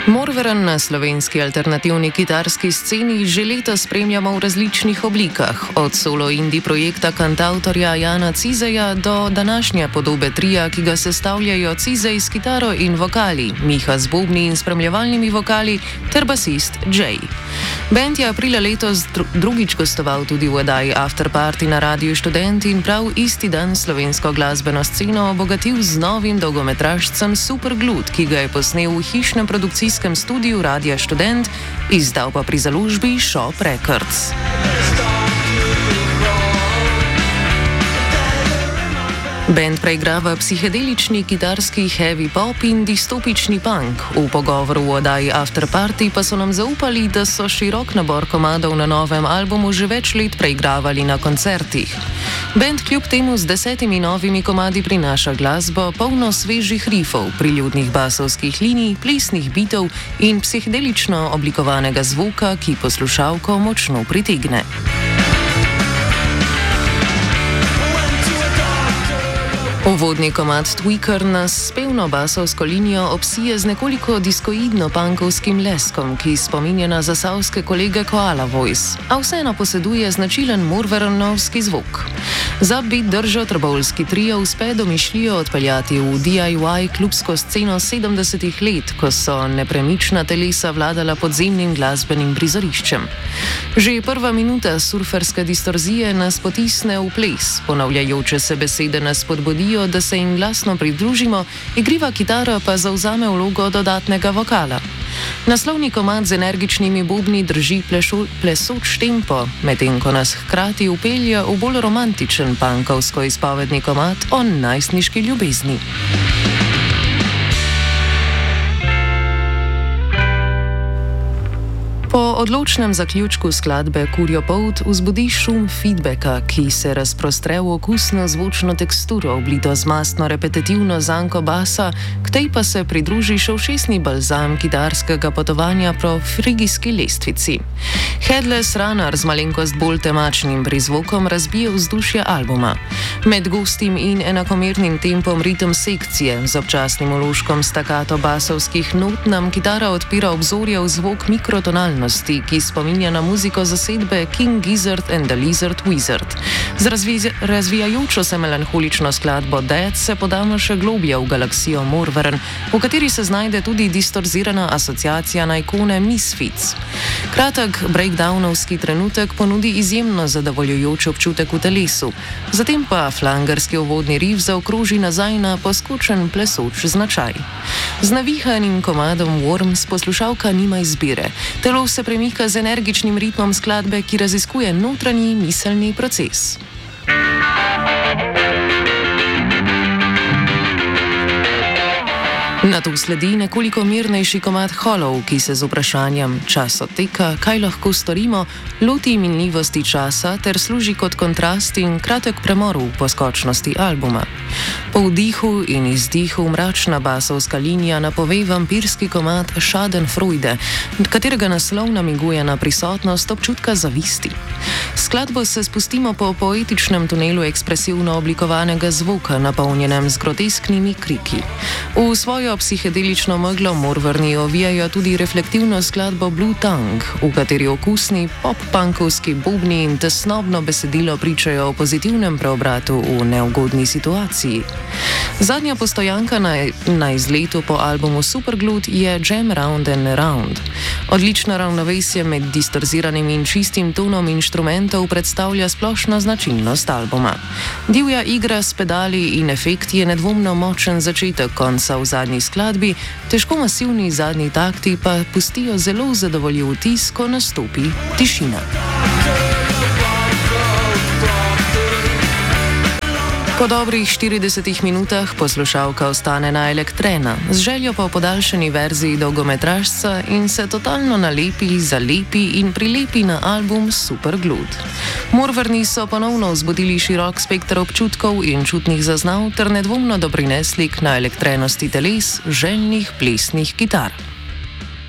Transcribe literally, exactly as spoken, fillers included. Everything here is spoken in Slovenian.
Morvern na slovenski alternativni kitarski sceni že leta spremljamo v različnih oblikah, od solo indie projekta kantavtorja Jana Cizeja do današnje podobe trija, ki ga sestavljajo Cizej s kitaro in vokali, Miha z bobni in spremljevalnimi vokali ter basist Jay. Band je aprila letos dru drugič gostoval tudi v oddaji After Party na Radiu Študent in prav isti dan slovensko glasbeno sceno obogatil z novim dolgometražcem Superglud, ki ga je posnel v hišnem produkcijskem studiu Radia Študent, izdal pa pri založbi Shop Records. Band preigrava psihedelični kitarski heavy pop in distopični punk. V pogovoru v oddaji After Party pa so nam zaupali, da so širok nabor komadov na novem albumu že več let preigravali na koncertih. Band kljub temu z desetimi novimi komadi prinaša glasbo, polno svežih rifov, priljudnih basovskih linij, plesnih bitov in psihedelično oblikovanega zvoka, ki poslušalko močno pritegne. Uvodni komad Tweaker nas s pevno basovsko linijo obsije z nekoliko diskoidno-punkovskim leskom, ki spominja na zasavske kolege Koala Voice, a vseeno poseduje značilen morvernovski zvok. Za beat držo trbovski trio uspe domišljijo odpeljati v D I Y klubsko sceno sedemdesetih let, ko so nepremična telesa vladala podzemnim glasbenim prizoriščem. Že prva minuta surferske distorzije nas potisne v ples, ponavljajoče se besede nas spodbudijo, da se jim glasno pridružimo, igriva kitara pa zavzame vlogo dodatnega vokala. Naslovni komad z energičnimi bobni drži plešu, plesoč tempo, medtem ko nas hkrati upelje v bolj romantičen punkovsko izpovedni komad o najstniški ljubezni. Po odločnem zaključku skladbe Kurjo polt vzbudi šum feedbacka, ki se razprostre v okusno zvočno teksturo, oblito z mastno repetitivno zanko basa, k tej pa se pridruži še ušesni balzam kitarskega potovanja po frigijski lestvici. Headless Runner z malenkost bolj temačnim prizvokom razbije vzdušje albuma. Med gostim in enakomernim tempom ritem sekcije, z občasnim vložkom stakato basovskih not nam kitara odpira obzorje v zvok mikrotonalnosti, ki spominja na muziko zasedbe King Gizzard and the Lizard Wizard. Z razvi razvijajočo se melanholično skladbo Dead se podamo še globje v galaksijo Morvern, v kateri se znajde tudi distorzirana asociacija na ikone Misfits. Kratek breakdownovski trenutek ponudi izjemno zadovoljujoč občutek v telesu, zatem pa flangerski uvodni riff zaokroži nazaj na poskočen plesoč značaj. Z navihanim komadom Worms poslušalka nima izbire. Telo se premika z energičnim ritmom skladbe, ki raziskuje notranji miselni proces. Nato sledi nekoliko mirnejši komad Hollow, ki se z vprašanjem čas odteka, kaj lahko storimo, loti minljivosti časa ter služi kot kontrast in kratek premor v poskočnosti albuma. Po vdihu in izdihu mračna basovska linija napove vampirski komad Schadenfreude, katerega naslov namiguje na prisotnost občutka zavisti. Skladbo se spustimo po poetičnem tunelu ekspresivno oblikovanega zvoka, napolnjenem z grotesknimi kriki. V svojo psihedelično meglo Morverni ovijajo tudi reflektivno skladbo Blue Tongue, v kateri okusni pop-punkovski bobni in tesnobno besedilo pričajo o pozitivnem preobratu v neugodni situaciji. Zadnja postojanka na, na izletu po albumu Superglud je Jam Round and Round. Odlično ravnovesje med distorziranim in čistim tonom inštrumentov predstavlja splošno značilnost albuma. Divja igra s pedali in efekti je nedvomno močen začetek konca v zadnji skladbi, težko masivni zadnji takti pa pustijo zelo zadovoljiv vtis, ko nastopi tišina. Po dobrih štiridesetih minutah poslušalka ostane na elektrena, z željo po podaljšani verziji dolgometražca in se totalno nalepi, zalepi in prilepi na album Superglud. Morverni so ponovno vzbudili širok spekter občutkov in čutnih zaznav ter nedvomno doprinesli k naelektrenosti teles željnih plesnih kitar.